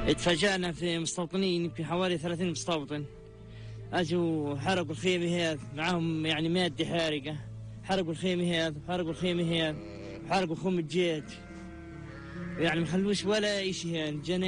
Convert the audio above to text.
اتفاجأنا في مستوطنين، يمكن حوالي 30 مستوطن اجوا حرقوا الخيمة هذه، معهم يعني مادة حارقة، حرقوا الخيمة هذه وحرقوا الخيمة هذه وحرقوا خيمة جيت، يعني ما خلوش ولا شيء يعني.